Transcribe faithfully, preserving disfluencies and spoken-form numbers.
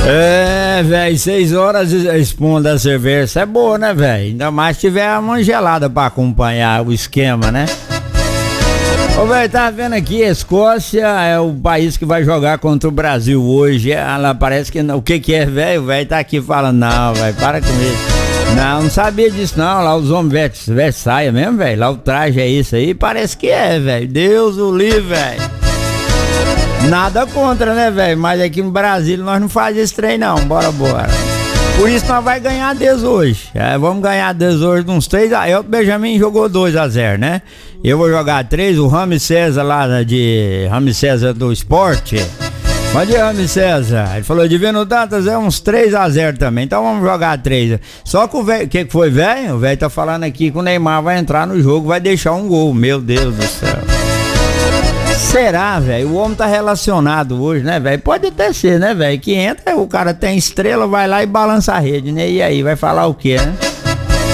É, velho, seis horas expondo a cerveja, isso é boa, né, velho? Ainda mais se tiver uma gelada pra acompanhar o esquema, né? Ô, velho, tá vendo aqui, a Escócia é o país que vai jogar contra o Brasil hoje. Ela parece que não. O que que é, velho? O velho tá aqui falando, não, velho, para com isso. Não, não sabia disso não. Lá os homens vestem veste saia mesmo, velho. Lá o traje é isso aí. Parece que é, velho. Deus o livre, velho. Nada contra, né, velho? Mas aqui no Brasil nós não fazemos esse trem, não. Bora, bora. Por isso nós vai ganhar deles hoje. É, vamos ganhar deles hoje de uns três a zero. O Benjamin jogou dois a zero, né? Eu vou jogar três. O Rami César lá de. Rami César do esporte. Bom dia, Rami César. Ele falou: Divino Dantas é uns três a zero também. Então vamos jogar três. Só que o velho. O que que foi, velho? O velho tá falando aqui que o Neymar vai entrar no jogo, vai deixar um gol. Meu Deus do céu. Será, velho? O homem tá relacionado hoje, né, velho? Pode até ser, né, velho? Que entra, o cara tem estrela, vai lá e balança a rede, né? E aí, vai falar o quê, né?